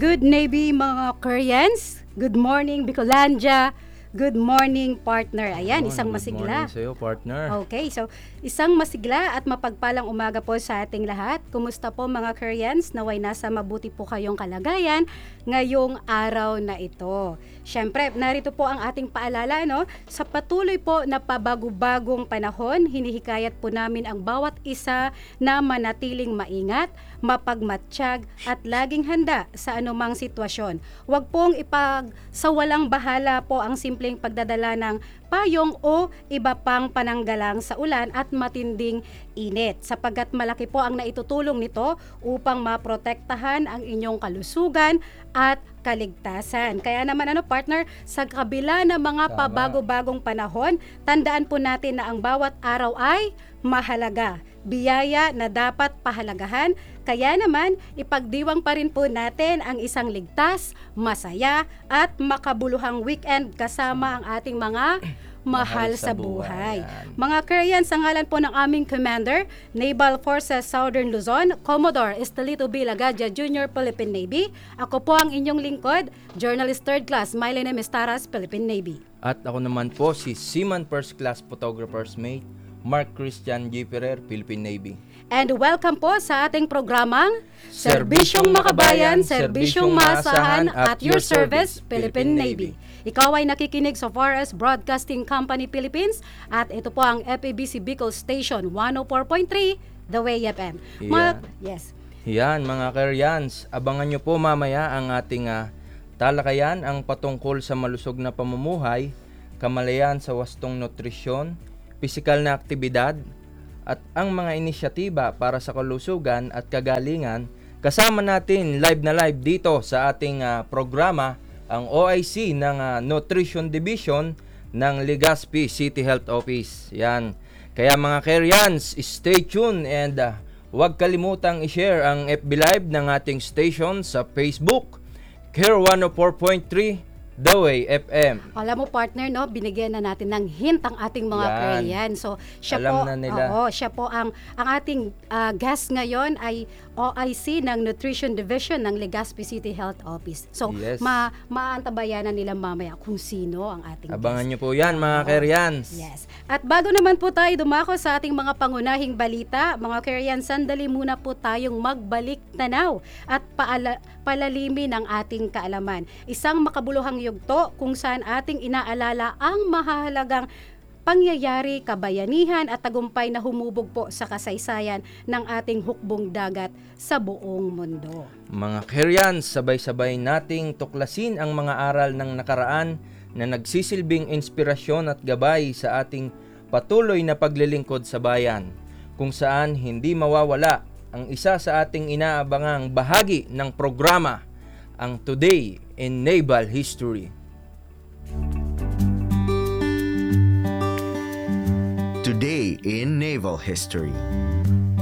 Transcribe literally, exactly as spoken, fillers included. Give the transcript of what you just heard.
Good Navy mga Koreans. Good morning Bicolandia. Good morning partner. Ayan, Good isang morning, masigla. Good morning sa'yo, partner. Okay, so isang masigla at mapagpalang umaga po sa ating lahat. Kumusta po mga Koreans? Naway nasa mabuti po kayong kalagayan ngayong araw na ito. Siyempre, narito po ang ating paalala, no? Sa patuloy po na pabago-bagong panahon, hinihikayat po namin ang bawat isa na manatiling maingat, mapagmatsyag at laging handa sa anumang sitwasyon. Huwag pong ipagsawalang bahala po ang simpleng pagdadala ng payong o iba pang pananggalang sa ulan at matinding init, sapagkat malaki po ang naitutulong nito upang maprotektahan ang inyong kalusugan at kaligtasan. Kaya naman ano partner, sa kabila ng mga Tama. pabago-bagong panahon, tandaan po natin na ang bawat araw ay mahalaga. Biyaya na dapat pahalagahan. Kaya naman, ipagdiwang pa rin po natin ang isang ligtas, masaya at makabuluhang weekend kasama ang ating mga mahal sa buhay. Mga Korean, sa ngalan po ng aming Commander, Naval Forces Southern Luzon, Commodore Estelito B. Lagadia Junior Philippine Navy. Ako po ang inyong lingkod, Journalist third Class, Mylene Mestaras, Philippine Navy. At ako naman po si Seaman First Class Photographer's Mate, Mark Christian G. Ferrer, Philippine Navy. And welcome po sa ating programang Serbisyong Makabayan, Serbisyong Maasahan at Your Service, Philippine Navy. Ikaw ay nakikinig sa Forest Broadcasting Company Philippines at ito po ang F A B C Bicol Station one oh four point three, The Way F M. Ma- yes. Yan mga Koreans, abangan nyo po mamaya ang ating uh, talakayan ang patungkol sa malusog na pamumuhay, kamalayan sa wastong nutrisyon, pisikal na aktibidad, at ang mga inisyatiba para sa kalusugan at kagalingan. Kasama natin live na live dito sa ating uh, programa ang O I C ng uh, Nutrition Division ng Legazpi City Health Office. Yan. Kaya mga Koreans, stay tuned and uh, huwag kalimutang i-share ang F B Live ng ating station sa Facebook, Care one oh four point three The Way F M. Alam mo partner, no, binigyan na natin ng hint ang ating mga Yan. Korean. So, siya Alam po, na nila. Oo, siya po ang ang ating uh, guest ngayon ay O I C ng Nutrition Division ng Legazpi City Health Office. So, Yes. ma maantabayanan nila mamaya kung sino ang ating Abangan guest. nyo po yan mga Koreans. Yes. At bago naman po tayo dumako sa ating mga pangunahing balita, mga Korean, sandali muna po tayong magbalik tanaw at paala, palalimin ang ating kaalaman. Isang makabuluhang yugto kung saan ating inaalala ang mahalagang pangyayari, kabayanihan at tagumpay na humubog po sa kasaysayan ng ating hukbong dagat sa buong mundo. Mga Koreans, sabay-sabay nating tuklasin ang mga aral ng nakaraan na nagsisilbing inspirasyon at gabay sa ating patuloy na paglilingkod sa bayan, kung saan hindi mawawala ang isa sa ating inaabangang bahagi ng programa, ang Today in Naval History. Today in Naval History.